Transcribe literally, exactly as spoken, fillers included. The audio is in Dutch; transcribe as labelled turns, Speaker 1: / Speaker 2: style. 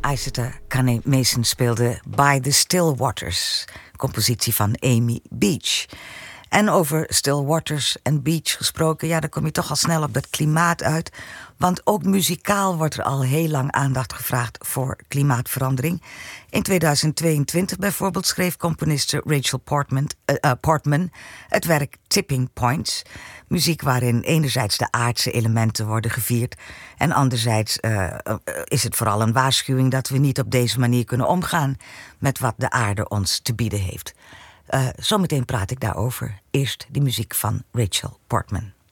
Speaker 1: Iceta Kane Mason speelde By the Still Waters, compositie van Amy Beach. En over Still Waters en beach gesproken, ja, dan kom je toch al snel op dat klimaat uit. Want ook muzikaal wordt er al heel lang aandacht gevraagd voor klimaatverandering. In tweeduizend tweeëntwintig bijvoorbeeld schreef componiste Rachel Portman, uh, uh, Portman het werk Tipping Points. Muziek waarin enerzijds de aardse elementen worden gevierd en anderzijds uh, uh, is het vooral een waarschuwing dat we niet op deze manier kunnen omgaan met wat de aarde ons te bieden heeft. Uh, zometeen praat ik daarover. Eerst de muziek van Rachel Portman.